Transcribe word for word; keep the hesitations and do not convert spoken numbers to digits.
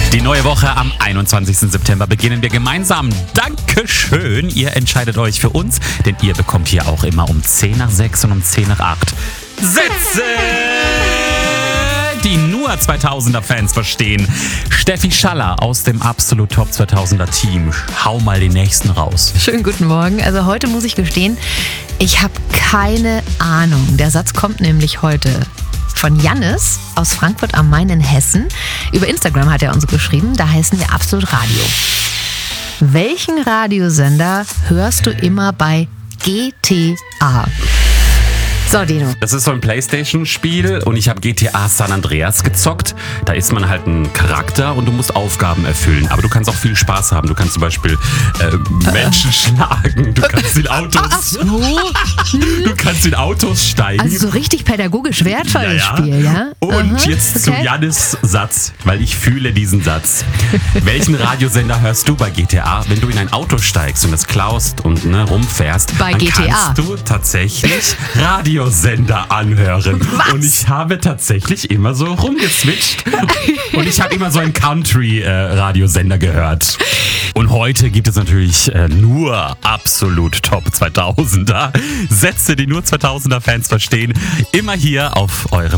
Die neue Woche am einundzwanzigsten September beginnen wir gemeinsam. Dankeschön, ihr entscheidet euch für uns, denn ihr bekommt hier auch immer um zehn nach sechs und um zehn nach acht Sätze, die nur zweitausender-Fans verstehen. Steffi Schaller aus dem Absolut Top zweitausender-Team. Hau mal den nächsten raus. Schönen guten Morgen. Also heute muss ich gestehen, ich habe keine Ahnung. Der Satz kommt nämlich heute von Jannis aus Frankfurt am Main in Hessen. Über Instagram hat er uns geschrieben, da heißen wir Absolut Radio. Welchen Radiosender hörst du immer bei G T A? So, Dino. Das ist so ein Playstation-Spiel und ich habe G T A San Andreas gezockt. Da ist man halt ein Charakter und du musst Aufgaben erfüllen. Aber du kannst auch viel Spaß haben. Du kannst zum Beispiel äh, Menschen äh. schlagen. Du kannst in Autos... Ach so. Du kannst in Autos steigen. Also so richtig pädagogisch wertvolles ja, ja. Spiel, ja? Und Aha, jetzt okay. zu Jannis Satz, weil ich fühle diesen Satz. Welchen Radiosender hörst du bei G T A? Wenn du in ein Auto steigst und das klaust und ne, rumfährst, bei dann G T A kannst du tatsächlich Radio Sender anhören. Was? Und ich habe tatsächlich immer so rumgezwitscht und ich habe immer so einen Country-Radiosender äh, gehört. Und heute gibt es natürlich äh, nur absolut Top zweitausender. Sätze, die nur zweitausender-Fans verstehen. Immer hier auf eurem